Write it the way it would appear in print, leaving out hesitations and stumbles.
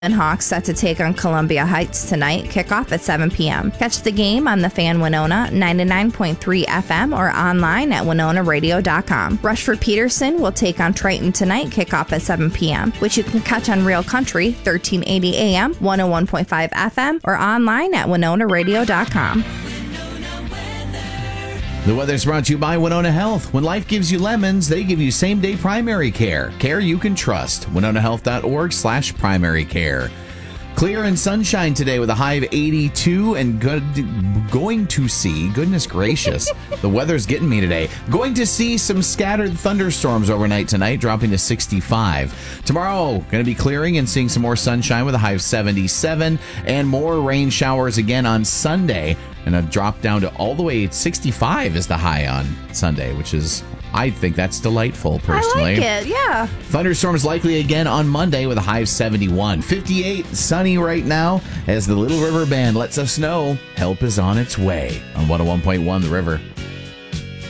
And Hawks set to take on Columbia Heights tonight. Kickoff at 7 p.m. Catch the game on the Fan Winona 99.3 FM or online at WinonaRadio.com. Rushford Peterson will take on Triton tonight. Kickoff at 7 p.m., which you can catch on Real Country 1380 AM, 101.5 FM or online at WinonaRadio.com. The weather's brought to you by Winona Health. When life gives you lemons, they give you same-day primary care. Care you can trust. WinonaHealth.org/primary care. Clear and sunshine today with a high of 82 and going to see, goodness gracious, the weather's getting me today. Going to see some scattered thunderstorms overnight tonight, dropping to 65. Tomorrow, going to be clearing and seeing some more sunshine with a high of 77 and more rain showers again on Sunday. And a drop down to all the way 65 is the high on Sunday, which is, I think that's delightful, personally. I like it, yeah. Thunderstorms likely again on Monday with a high of 71. 58, sunny right now as the Little River Band lets us know help is on its way on 101.1 The River.